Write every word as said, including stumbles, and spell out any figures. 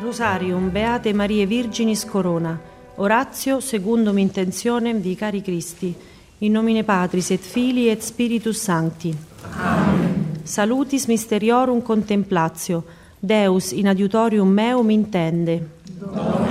Rosarium Beate Marie Virginis Corona. Oratio secundum intentionem di cari Christi. In nomine Patris et Filii et Spiritus Sancti. Amen. Salutis mysteriorum contemplatio. Deus in adiutorium meum intende.